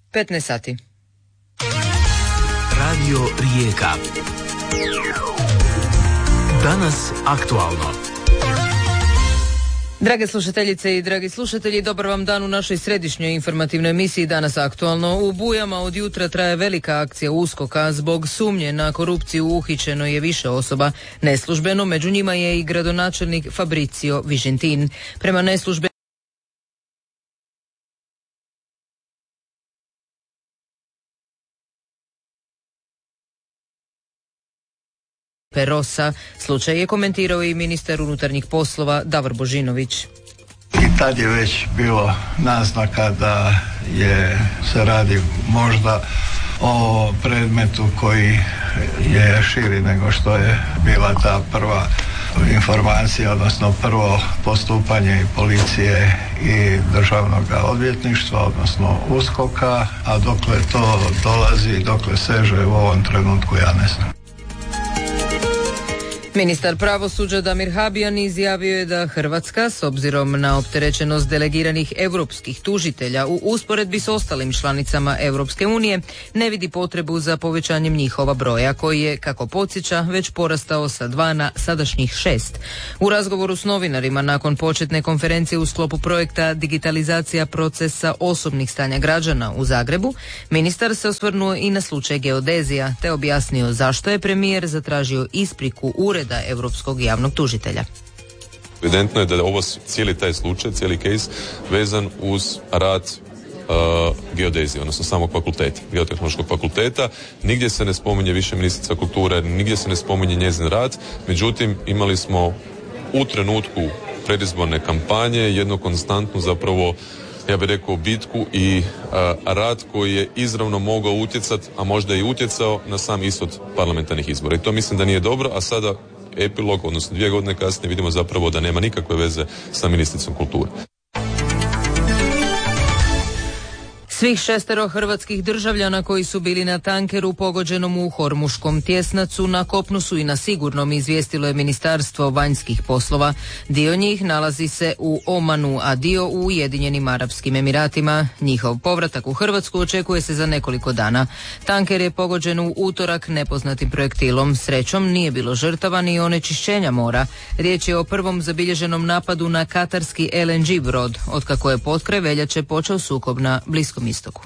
15 sati. Radio Rijeka. Danas aktualno. Drage slušateljice i dragi slušatelji, dobar vam dan u našoj središnjoj informativnoj emisiji Danas aktualno. U Bujama od jutra traje velika akcija USKOK-a. Zbog sumnje na korupciju uhićeno je više osoba. Neslužbeno, među njima je i gradonačelnik Fabrizio Vižentin. Prema neslužbenom Perosa. Slučaj je komentirao i ministar unutarnjih poslova Davor Božinović. I tad je već bilo naznaka da se radi možda o predmetu koji je širi nego što je bila ta prva informacija, odnosno prvo postupanje i policije i državnog odvjetništva, odnosno USKOK-a, a dokle to dolazi, dokle seže u ovom trenutku ja ne znam. Ministar pravosuđa Damir Habijan izjavio je da Hrvatska, s obzirom na opterećenost delegiranih europskih tužitelja u usporedbi s ostalim članicama Europske unije, ne vidi potrebu za povećanjem njihova broja, koji je, kako podsjeća, već porastao sa 2 na sadašnjih 6. U razgovoru s novinarima nakon početne konferencije u sklopu projekta Digitalizacija procesa osobnih stanja građana u Zagrebu, ministar se osvrnuo i na slučaj geodezija, te objasnio zašto je premijer zatražio ispriku Ureda Europskog javnog tužitelja. Evidentno je da je ovo cijeli taj slučaj, cijeli case vezan uz rad geodezije, odnosno samog fakulteta, Geotehnološkog fakulteta. Nigdje se ne spominje više ministrica kulture, nigdje se ne spominje njezin rad, međutim imali smo u trenutku predizborne kampanje jednu konstantnu zapravo, ja bih rekao, bitku i rad koji je izravno mogao utjecati, a možda i utjecao na sam ishod parlamentarnih izbora. I to mislim da nije dobro, a sada epilog, odnosno 2 godine kasnije, vidimo zapravo da nema nikakve veze sa ministricom kulture. Svih 6 hrvatskih državljana koji su bili na tankeru pogođenom u Hormuškom tjesnacu na kopnu su i na sigurnom, izvijestilo je Ministarstvo vanjskih poslova. Dio njih nalazi se u Omanu, a dio u Ujedinjenim Arapskim Emiratima. Njihov povratak u Hrvatsku očekuje se za nekoliko dana. Tanker je pogođen u utorak nepoznatim projektilom. Srećom nije bilo žrtava ni onečišćenja mora. Riječ je o prvom zabilježenom napadu na katarski LNG brod, otkako je potkraj veljače počeo sukob na Bliskom istoku.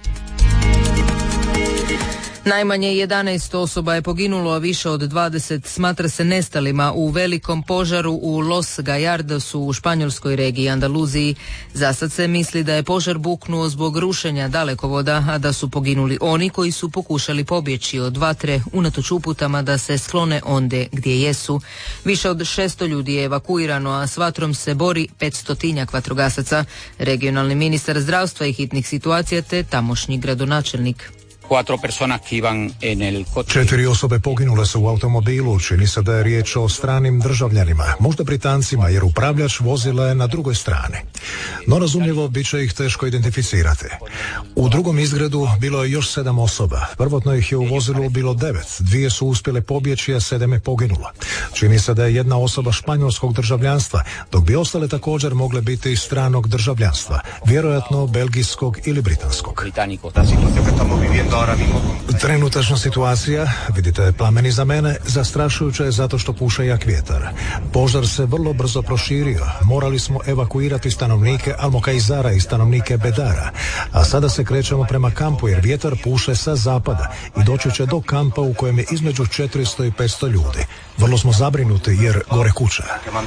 Najmanje 11 osoba je poginulo, a više od 20 smatra se nestalima u velikom požaru u Los Gallardosu u španjolskoj regiji Andaluziji. Zasad se misli da je požar buknuo zbog rušenja dalekovoda, a da su poginuli oni koji su pokušali pobjeći od vatre unatoč uputama da se sklone onde gdje jesu. Više od 600 ljudi je evakuirano, a s vatrom se bori 500 vatrogasaca. Regionalni ministar zdravstva i hitnih situacija te tamošnji gradonačelnik. 4 osobe poginule su u automobilu, čini se da je riječ o stranim državljanima, možda Britancima, jer upravljač vozila je na drugoj strani. No razumljivo, bit će ih teško identificirati. U drugom izgredu bilo je još 7 osoba. Prvotno ih je u vozilu bilo 9, 2 su uspjele pobjeći, a 7 je poginulo. Čini se da je jedna osoba španjolskog državljanstva, dok bi ostale također mogle biti iz stranog državljanstva, vjerojatno belgijskog ili britanskog. Trenutačna situacija, vidite plamen iza mene, zastrašujuća je zato što puše jak vjetar. Požar se vrlo brzo proširio, morali smo evakuirati stanovnike Almokaizara i stanovnike Bedara, a sada se krećemo prema kampu jer vjetar puše sa zapada i doći će do kampa u kojem je između 400 i 500 ljudi. Vrlo smo zabrinuti jer gore kuća.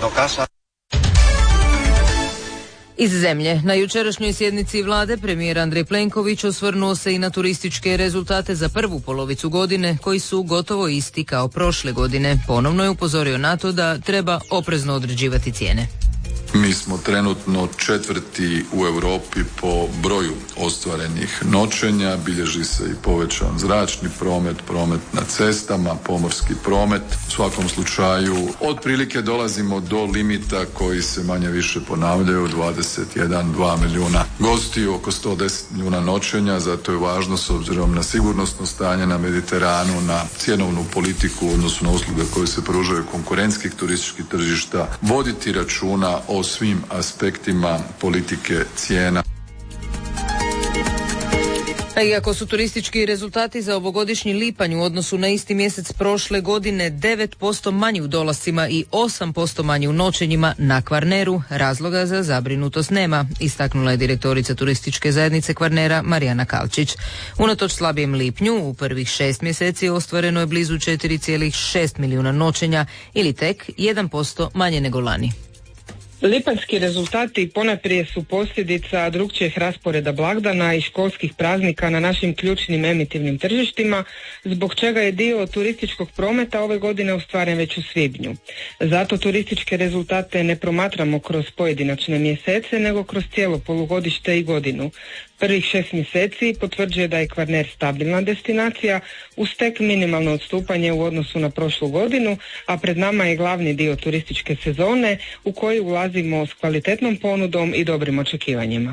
Iz zemlje. Na jučerašnjoj sjednici vlade premijer Andrej Plenković osvrnuo se i na turističke rezultate za prvu polovicu godine, koji su gotovo isti kao prošle godine. Ponovno je upozorio na to da treba oprezno određivati cijene. Mi smo trenutno 4. u Europi po broju ostvarenih noćenja, bilježi se i povećan zračni promet, promet na cestama, pomorski promet. U svakom slučaju otprilike dolazimo do limita koji se manje više ponavljaju, 21-2 milijuna gostiju, oko 110 milijuna noćenja, zato je važno s obzirom na sigurnosno stanje na Mediteranu, na cjenovnu politiku u odnosu na usluge koje se pružaju konkurentskih turističkih tržišta, voditi računa o svim aspektima politike cijena. A iako su turistički rezultati za ovogodišnji lipanj u odnosu na isti mjesec prošle godine 9% manji u dolascima i 8% manji u noćenjima na Kvarneru, razloga za zabrinutost nema, istaknula je direktorica turističke zajednice Kvarnera Marijana Kalčić. Unatoč slabijem lipnju, u prvih 6 mjeseci ostvareno je blizu 4,6 milijuna noćenja ili tek 1% manje nego lani. Lipanjski rezultati ponajprije su posljedica drukčijeg rasporeda blagdana i školskih praznika na našim ključnim emitivnim tržištima, zbog čega je dio turističkog prometa ove godine ostvaren već u svibnju. Zato turističke rezultate ne promatramo kroz pojedinačne mjesece, nego kroz cijelo polugodište i godinu. Prvih 6 mjeseci potvrđuje da je Kvarner stabilna destinacija uz tek minimalno odstupanje u odnosu na prošlu godinu, a pred nama je glavni dio turističke sezone u koji ulazimo s kvalitetnom ponudom i dobrim očekivanjima.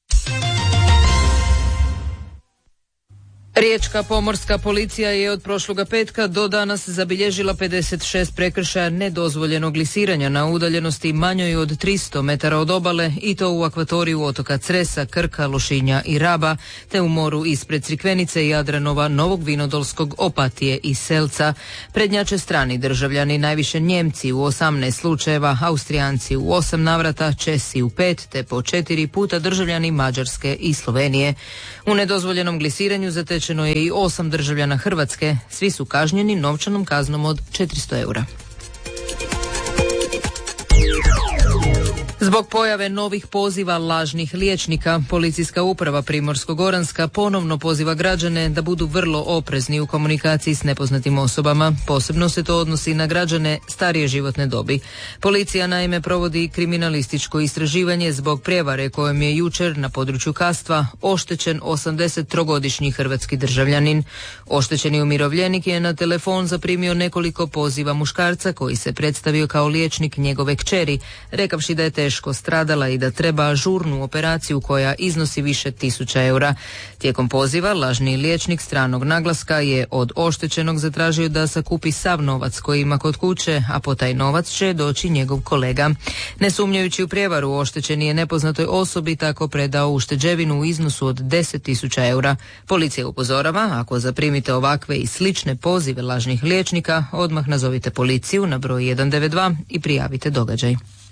Riječka pomorska policija je od prošloga petka do danas zabilježila 56 prekršaja nedozvoljenog lisiranja na udaljenosti manjoj od 300 metara od obale i to u akvatoriju otoka Cresa, Krka, Lošinja i Raba, te u moru ispred Crikvenice, Jadranova, Novog Vinodolskog, Opatije i Selca. Prednjače strani državljani, najviše Njemci u 18 slučajeva, Austrijanci u 8 navrata, Česi u 5, te po 4 puta državljani Mađarske i Slovenije. U nedozvoljenom glisiranju zatečeno je i 8 državljana Hrvatske. Svi su kažnjeni novčanom kaznom od 400 eura. Zbog pojave novih poziva lažnih liječnika, Policijska uprava Primorsko-goranska ponovno poziva građane da budu vrlo oprezni u komunikaciji s nepoznatim osobama. Posebno se to odnosi na građane starije životne dobi. Policija naime provodi kriminalističko istraživanje zbog prijevare kojom je jučer na području Kastva oštećen 83-godišnji hrvatski državljanin. Oštećeni umirovljenik je na telefon zaprimio nekoliko poziva muškarca koji se predstavio kao liječnik njegove kćeri, rekavši da je teško stradala i da treba žurnu operaciju koja iznosi više 1000 eura. Tijekom poziva lažni liječnik stranog naglaska je od oštećenog zatražio da sakupi sav novac koji ima kod kuće, a po taj novac će doći njegov kolega. Ne sumnjajući u prijevaru, oštećeni je nepoznatoj osobi tako predao ušteđevinu u iznosu od 10.000 eura. Policija upozorava, ako zaprimite ovakve i slične pozive lažnih liječnika, odmah nazovite policiju na broj 192 i prijavite događaj.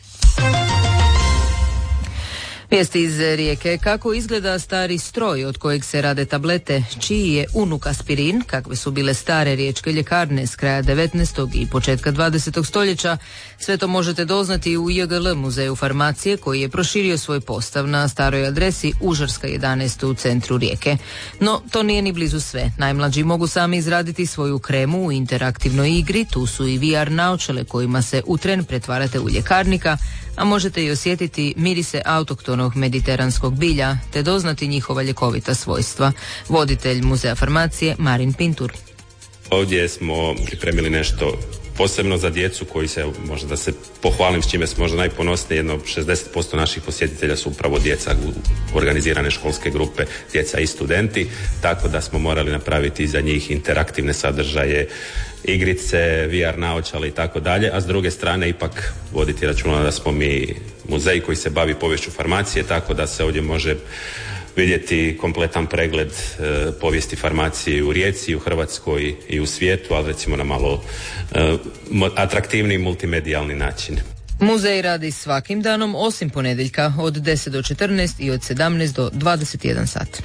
Vijesti iz Rijeke. Kako izgleda stari stroj od kojeg se rade tablete, čiji je unuk aspirin, kakve su bile stare riječke ljekarne s kraja 19. i početka 20. stoljeća, sve to možete doznati u JGL muzeju farmacije koji je proširio svoj postav na staroj adresi Užarska 11 u centru Rijeke. No, to nije ni blizu sve. Najmlađi mogu sami izraditi svoju kremu u interaktivnoj igri, tu su i VR naočale kojima se u tren pretvarate u ljekarnika, a možete i osjetiti mirise autoktonog mediteranskog bilja te doznati njihova ljekovita svojstva. Voditelj muzeja farmacije Marin Pintur. Ovdje smo pripremili nešto posebno za djecu koji se, možda da se pohvalim s čime smo možda najponosniji, jedno 60% naših posjetitelja su upravo djeca, organizirane školske grupe, djeca i studenti, tako da smo morali napraviti za njih interaktivne sadržaje, igrice, VR naočale i tako dalje, a s druge strane ipak voditi računa da smo mi muzej koji se bavi poviješću farmacije, tako da se ovdje može vidjeti kompletan pregled povijesti farmacije u Rijeci, u Hrvatskoj i u svijetu, ali recimo na malo atraktivniji multimedijalni način. Muzej radi svakim danom osim ponedjeljka od 10 do 14 i od 17 do 21 sat.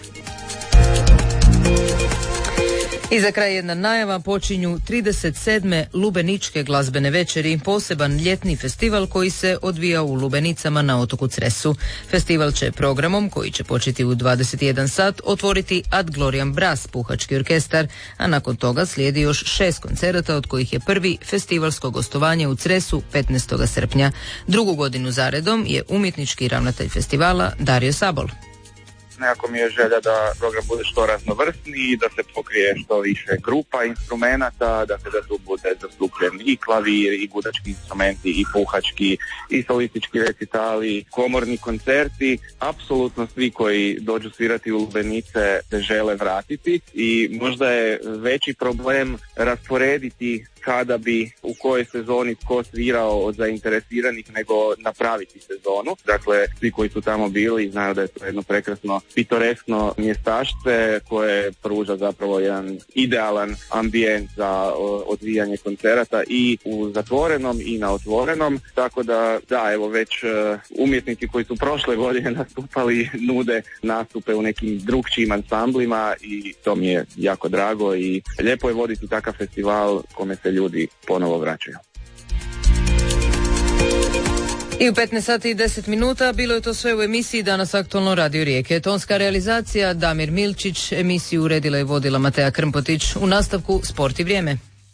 I za kraj jedna najava, počinju 37. Lubeničke glazbene večeri, poseban ljetni festival koji se odvija u Lubenicama na otoku Cresu. Festival će programom, koji će početi u 21 sat, otvoriti Ad Gloriam Brass, puhački orkestar, a nakon toga slijedi još 6 koncerata, od kojih je prvi festivalsko gostovanje u Cresu 15. srpnja. Drugu godinu zaredom je umjetnički ravnatelj festivala Dario Sabol. Nekako mi je želja da program bude što raznovrsniji, da se pokrije što više grupa instrumenata, da tu bude zastupljen i klavir, i gudački instrumenti, i puhački, i solistički recitali, komorni koncerti. Apsolutno svi koji dođu svirati u Lubenice se žele vratiti i možda je veći problem rasporediti kada bi u kojoj sezoni tko svirao od zainteresiranih, nego napraviti sezonu. Dakle, svi koji su tamo bili znaju da je to jedno prekrasno pitoreskno mjestašce koje pruža zapravo jedan idealan ambijent za odvijanje koncerata i u zatvorenom i na otvorenom. Tako da, evo već umjetnici koji su prošle godine nastupali nude nastupe u nekim drugčijim ansamblima i to mi je jako drago i lijepo je voditi takav festival kome se ljudi ponovo vraćaju. I u 15 sati i 10 minuta bilo je to sve u emisiji Danas aktualno Radio Rijeke. Tonska realizacija Damir Milčić, emisiju uredila i vodila Mateja Krmpotić. U nastavku Sport i vrijeme.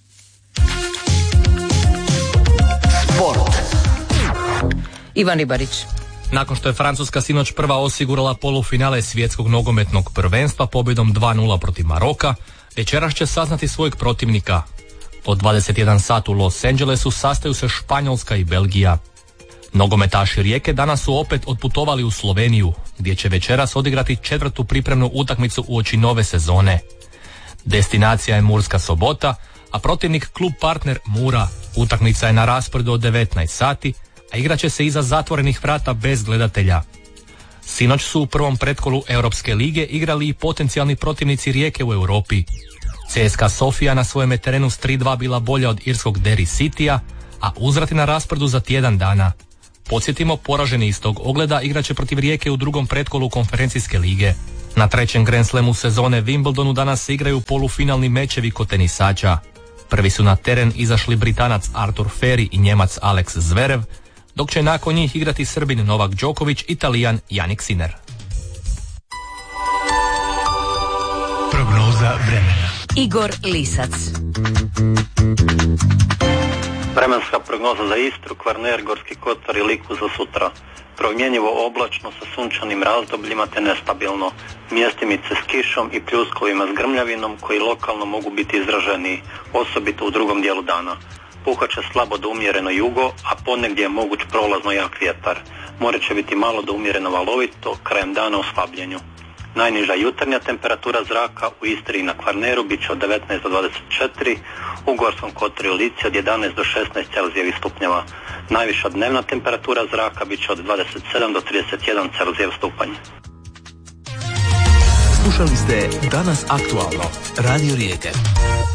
Sport. Ivan Ribarić. Nakon što je Francuska sinoć prva osigurala polufinale svjetskog nogometnog prvenstva pobjedom 2-0 protiv Maroka, večeras će saznati svojeg protivnika. Od 21 sat u Los Angelesu sastaju se Španjolska i Belgija. Nogometaši Rijeke danas su opet otputovali u Sloveniju, gdje će večeras odigrati 4. pripremnu utakmicu uoči nove sezone. Destinacija je Murska Sobota, a protivnik klub partner Mura. Utakmica je na rasporedu od 19 sati, a igraće se iza zatvorenih vrata bez gledatelja. Sinoć su u prvom pretkolu Europske lige igrali i potencijalni protivnici Rijeke u Europi. CSKA Sofija na svojem terenu s 3-2 bila bolja od irskog Derry Citya, a uzvrat je na rasporedu za tjedan dana. Podsjetimo, poraženi iz tog ogleda igraće protiv Rijeke u drugom pretkolu konferencijske lige. Na trećem Grand Slamu sezone Wimbledonu danas se igraju polufinalni mečevi kod tenisača. Prvi su na teren izašli Britanac Artur Feri i Njemac Alex Zverev, dok će nakon njih igrati Srbin Novak Đoković i Talijan Jannik Sinner. Prognoza vremena. Igor Lisac. Vremenska prognoza za Istru, Kvarner, Gorski Kotar i Liku za sutra. Promjenjivo oblačno sa sunčanim razdobljima te nestabilno. Mjestimice s kišom i pljuskovima s grmljavinom koji lokalno mogu biti izraženiji, osobito u drugom dijelu dana. Puhat će slabo do umjereno jugo, a ponegdje je moguć prolazno jak vjetar. More će biti malo do umjereno valovito, krajem dana u slabljenju. Najniža jutarnja temperatura zraka u Istri i na Kvarneru bit će od 19 do 24, u Gorskom Kotaru i Lici od 11 do 16 Celzijevih stupnjeva. Najviša dnevna temperatura zraka bit će od 27 do 31 Celzijev stupanj. Slušali ste Danas aktualno, Radio Rijeke.